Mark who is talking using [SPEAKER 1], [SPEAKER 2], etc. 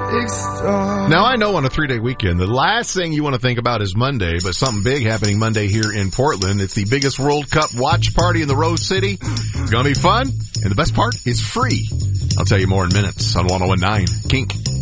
[SPEAKER 1] Now, I know on a 3-day weekend, the last thing you want to think about is Monday, but something big happening Monday here in Portland. It's the biggest World Cup watch party in the Rose City. It's going to be fun, and the best part, it's free. I'll tell you more in minutes on 101.9 Kink.